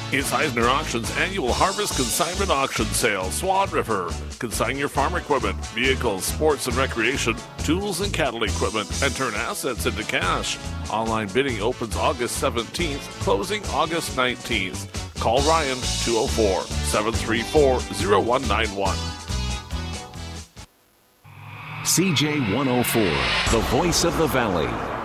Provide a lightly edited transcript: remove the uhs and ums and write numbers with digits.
It's Eisner Auction's annual Harvest Consignment Auction Sale, Swan River. Consign your farm equipment, vehicles, sports and recreation, tools and cattle equipment, and turn assets into cash. Online bidding opens August 17th, closing August 19th. Call Ryan, 204-734-0191. CJ 104, the voice of the Valley.